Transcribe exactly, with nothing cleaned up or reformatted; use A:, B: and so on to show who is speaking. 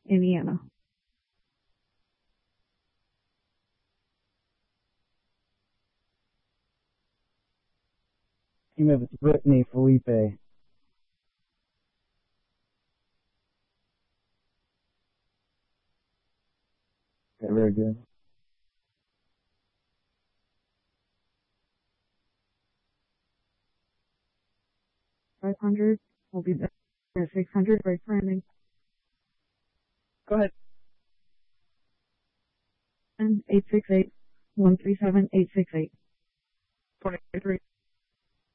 A: Indiana.
B: Team of Whitney Felipe. Okay, very good.
A: five hundred will be there. six hundred right for ending.
B: Go ahead.
A: And eight six eight, one three seven, eight six eight.
B: twenty-three.